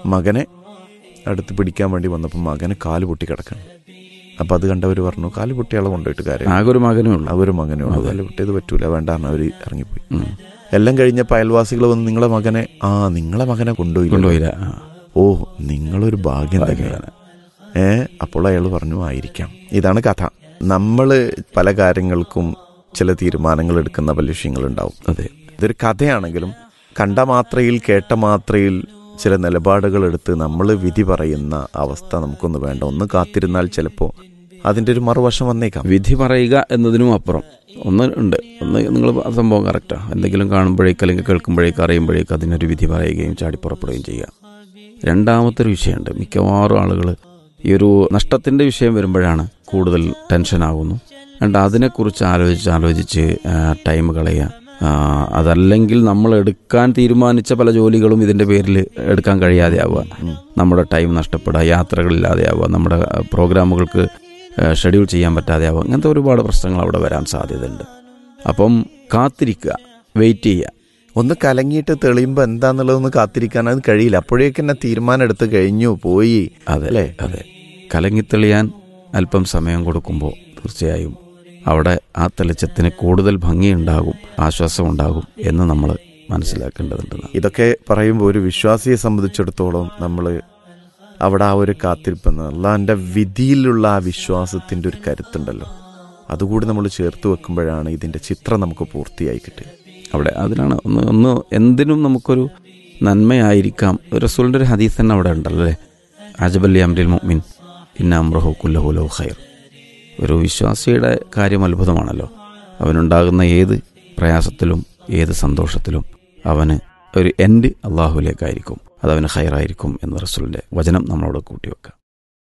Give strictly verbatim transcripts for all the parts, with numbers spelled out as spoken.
മകനെ അടുത്ത് പിടിക്കാൻ വേണ്ടി വന്നപ്പോൾ മകന് കാല് പൊട്ടി കിടക്കണം. അപ്പം അത് കണ്ടവർ പറഞ്ഞു കാല് പൊട്ടിയാളെ കൊണ്ടുപോയിട്ട് കാര്യം ആകെ ഒരു മകനേ ഉള്ളൂ അവര് മകനേ ഉള്ളൂ, കാല് പൊട്ടിയത് പറ്റൂല വേണ്ടാന്ന് അവർ ഇറങ്ങിപ്പോയി. എല്ലാം കഴിഞ്ഞപ്പോൾ അയൽവാസികൾ വന്ന് നിങ്ങളെ മകനെ ആ നിങ്ങളെ മകനെ കൊണ്ടുപോയി കൊണ്ടുപോയില്ല. ഓ നിങ്ങളൊരു ഭാഗ്യം തന്നെയാണ്. ഏ അപ്പോൾ അയാൾ പറഞ്ഞു ആയിരിക്കാം. ഇതാണ് കഥ. നമ്മൾ പല കാര്യങ്ങൾക്കും ചില തീരുമാനങ്ങൾ എടുക്കുന്ന പല വിഷയങ്ങളുണ്ടാവും. അതെ, ഇതൊരു കഥയാണെങ്കിലും കണ്ട മാത്രയിൽ കേട്ട മാത്രയിൽ ചില നിലപാടുകൾ എടുത്ത് നമ്മൾ വിധി പറയുന്ന അവസ്ഥ നമുക്കൊന്ന് വേണ്ട. ഒന്ന് കാത്തിരുന്നാൽ ചിലപ്പോൾ അതിൻ്റെ ഒരു മറുവശം വന്നേക്കാം. വിധി പറയുക എന്നതിനും അപ്പുറം ഒന്ന് ഉണ്ട്. ഒന്ന് നിങ്ങൾ സംഭവം കറക്റ്റാണ്. എന്തെങ്കിലും കാണുമ്പോഴേക്ക് അല്ലെങ്കിൽ കേൾക്കുമ്പോഴേക്ക് അറിയുമ്പോഴേക്ക് അതിനൊരു വിധി പറയുകയും ചാടിപ്പുറപ്പെടുകയും ചെയ്യുക. രണ്ടാമത്തെ ഒരു വിഷയമുണ്ട്. മിക്കവാറും ആളുകൾ ഈ ഒരു നഷ്ടത്തിൻ്റെ വിഷയം വരുമ്പോഴാണ് കൂടുതൽ ടെൻഷനാകുന്നു. രണ്ട് അതിനെക്കുറിച്ച് ആലോചിച്ച് ആലോചിച്ച് ടൈം കളയുക. അതല്ലെങ്കിൽ നമ്മൾ എടുക്കാൻ തീരുമാനിച്ച പല ജോലികളും ഇതിൻ്റെ പേരിൽ എടുക്കാൻ കഴിയാതെ ആവുക, നമ്മുടെ ടൈം നഷ്ടപ്പെടുക, യാത്രകളില്ലാതെ ആവുക, നമ്മുടെ പ്രോഗ്രാമുകൾക്ക് ഷെഡ്യൂൾ ചെയ്യാൻ പറ്റാതെ ആവുക. അങ്ങനത്തെ ഒരുപാട് പ്രശ്നങ്ങൾ അവിടെ വരാൻ സാധ്യതയുണ്ട്. അപ്പം കാത്തിരിക്കുക, വെയിറ്റ് ചെയ്യുക. ഒന്ന് കലങ്ങിയിട്ട് തെളിയുമ്പോൾ എന്താന്നുള്ളതൊന്ന് കാത്തിരിക്കാൻ അത് കഴിയില്ല. അപ്പോഴേക്ക് തന്നെ തീരുമാനം എടുത്ത് കഴിഞ്ഞു പോയി. അതെ അതെ കലങ്ങിത്തെളിയാൻ അല്പം സമയം കൊടുക്കുമ്പോൾ തീർച്ചയായും അവിടെ ആ തെളിച്ചത്തിന് കൂടുതൽ ഭംഗിയുണ്ടാകും, ആശ്വാസം ഉണ്ടാകും എന്ന് നമ്മൾ മനസ്സിലാക്കേണ്ടതുണ്ട്. ഇതൊക്കെ പറയുമ്പോൾ ഒരു വിശ്വാസിയെ സംബന്ധിച്ചിടത്തോളം നമ്മൾ അവിടെ ആ ഒരു കാത്തിരിപ്പെന്ന് അള്ളാഹിൻ്റെ വിധിയിലുള്ള ആ വിശ്വാസത്തിൻ്റെ ഒരു കരുത്തുണ്ടല്ലോ, അതുകൂടി നമ്മൾ ചേർത്ത് വെക്കുമ്പോഴാണ് ഇതിൻ്റെ ചിത്രം നമുക്ക് പൂർത്തിയായി കിട്ടുക. അവിടെ അതിനാണ് ഒന്ന് ഒന്ന് എന്തിനും നമുക്കൊരു നന്മയായിരിക്കാം. റസൂലിൻ്റെ ഒരു ഹദീസ് തന്നെ അവിടെ ഉണ്ടല്ലോ അല്ലേ, അജബല്ലി അംരിൽ മുഅ്മിൻ ഇന്ന അംറഹു കുല്ലഹു ലഹു ഖൈർ. ഒരു വിശ്വാസിയുടെ കാര്യം അത്ഭുതമാണല്ലോ. അവനുണ്ടാകുന്ന ഏത് പ്രയാസത്തിലും ഏത് സന്തോഷത്തിലും അവന് ഒരു എൻഡ് അള്ളാഹുവിലേക്കായിരിക്കും, അതവന് ഖൈറായിരിക്കും എന്ന് റസൂലിൻ്റെ വചനം നമ്മളോട് കൂട്ടിവെക്കാം.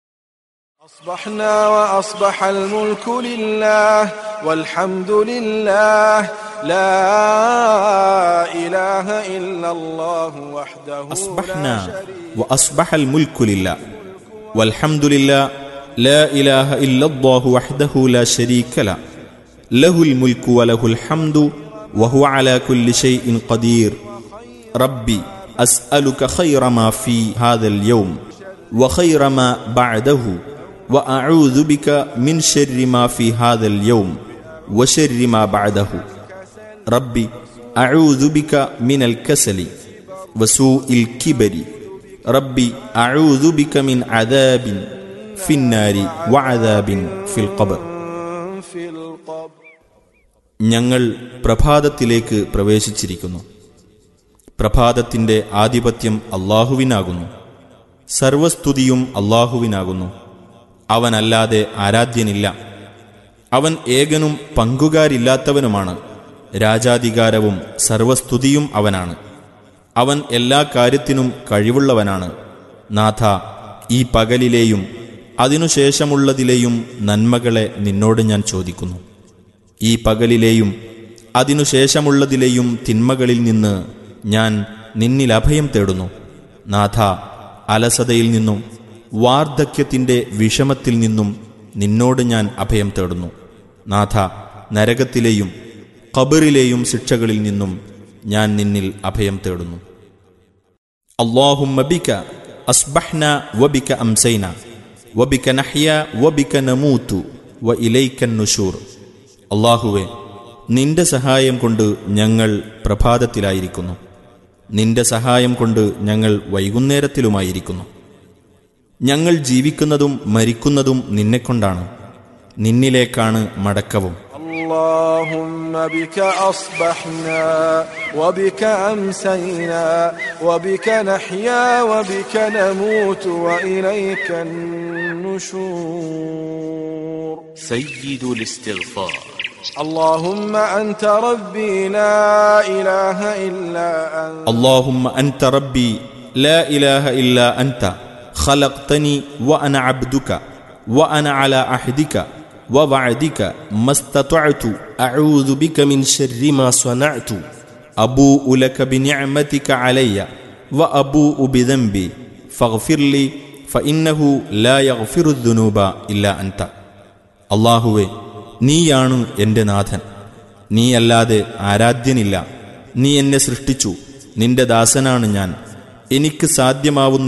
أصبحنا وأصبح الملك لله والحمد لله لا إله إلا الله وحده أصبحنا وأصبح الملك لله والحمد لله لا إله إلا الله وحده لا شريك له له الملك وله الحمد وهو على كل شيء قدير ربي أسألك خير ما في هذا اليوم وخير ما بعده وأعوذ بك من شر ما في هذا اليوم وشر ما بعده ربي أعوذ بك من الكسل وسوء الكبر ربي أعوذ بك من عذاب في النار وعذاب في القبر. ഞങ്ങൾ പ്രഭാതത്തിലേക്ക് പ്രവേശിച്ചിരിക്കുന്നു. പ്രഭാതത്തിൻ്റെ ആധിപത്യം അല്ലാഹുവിനാകുന്നു. സർവസ്തുതിയും അല്ലാഹുവിനാകുന്നു. അവനല്ലാതെ ആരാധ്യനില്ല. അവൻ ഏകനും പങ്കുകാരില്ലാത്തവനുമാണ്. രാജാധികാരവും സർവസ്തുതിയും അവനാണ്. അവൻ എല്ലാ കാര്യത്തിനും കഴിവുള്ളവനാണ്. നാഥ, ഈ പകലിലെയും അതിനുശേഷമുള്ളതിലെയും നന്മകളെ നിന്നോട് ഞാൻ ചോദിക്കുന്നു. ഈ പകലിലെയും അതിനുശേഷമുള്ളതിലെയും തിന്മകളിൽ നിന്ന് ഞാൻ നിന്നിൽ അഭയം തേടുന്നു. നാഥ, അലസതയിൽ നിന്നും വാർദ്ധക്യത്തിൻ്റെ വിഷമത്തിൽ നിന്നും നിന്നോട് ഞാൻ അഭയം തേടുന്നു. നാഥ, നരകത്തിലെയും ഖബറിലെയും ശിക്ഷകളിൽ നിന്നും ഞാൻ നിന്നിൽ അഭയം തേടുന്നു. അല്ലാഹുമ്മ ബിക അസ്ബഹ്ന വബിക അംസൈന വബിക നഹ്യ വബിക നമൂതു വഇലൈക നുശൂർ. അല്ലാഹുവേ, നിന്റെ സഹായം കൊണ്ട് ഞങ്ങൾ പ്രഭാതത്തിലായിരിക്കുന്നു. നിന്റെ സഹായം കൊണ്ട് ഞങ്ങൾ വൈകുന്നേരത്തിലുമായിരിക്കുന്നു. ഞങ്ങൾ ജീവിക്കുന്നതും മരിക്കുന്നതും നിന്നെക്കൊണ്ടാണ്. നിന്നിലേക്കാണ് മടക്കവും. اللهم بك أصبحنا وبك أمسينا وبك نحيا وبك نموت وإليك النشور. سيد الاستغفار. اللهم أنت ربي لا إله إلا أنت. اللهم أنت ربي لا إله إلا أنت خلقتني وأنا عبدك وأنا على عهدك ووعدك ما استطعت أعوذ بك من شر ما صنعت أبوء لك بنعمتك علي وأبوء بذنبي فاغفر لي فإنه لا يغفر الذنوب إلا أنت. അല്ലാഹുവേ, നീയാണ് എൻ്റെ നാഥൻ. നീയല്ലാതെ ആരാധ്യനില്ല. നീ എന്നെ സൃഷ്ടിച്ചു. നിന്റെ ദാസനാണ് ഞാൻ. എനിക്ക് സാധ്യമാവുന്ന